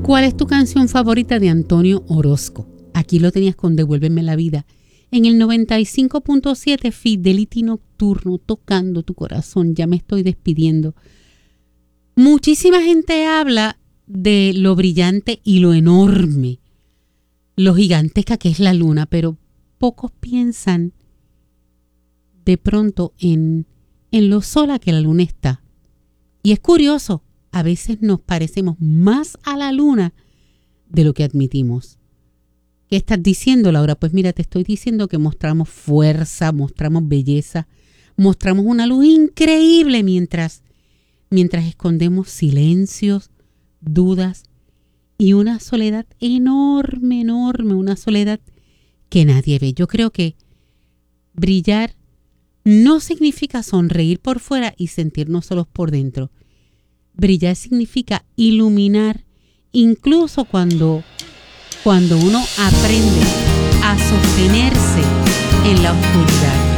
¿Cuál es tu canción favorita de Antonio Orozco? Aquí lo tenías con Devuélveme la vida. En el 95.7 Fidelity Nocturno, tocando tu corazón. Ya me estoy despidiendo. Muchísima gente habla de lo brillante y lo enorme, lo gigantesca que es la luna, pero pocos piensan de pronto en lo sola que la luna está. Y es curioso, a veces nos parecemos más a la luna de lo que admitimos. ¿Qué estás diciendo, Laura? Pues mira, te estoy diciendo que mostramos fuerza, mostramos belleza, mostramos una luz increíble mientras escondemos silencios, dudas y una soledad enorme, enorme, una soledad que nadie ve. Yo creo que brillar no significa sonreír por fuera y sentirnos solos por dentro. Brillar significa iluminar, incluso cuando uno aprende a sostenerse en la oscuridad.